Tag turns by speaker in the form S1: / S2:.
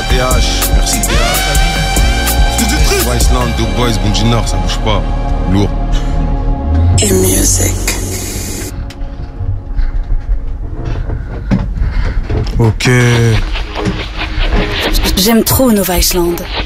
S1: DH, merci DH. Iceland, Deux Boys, Bon du Nord, ça bouge pas. Lourd.
S2: Et music.
S3: Ok.
S2: J'aime trop Nova Iceland.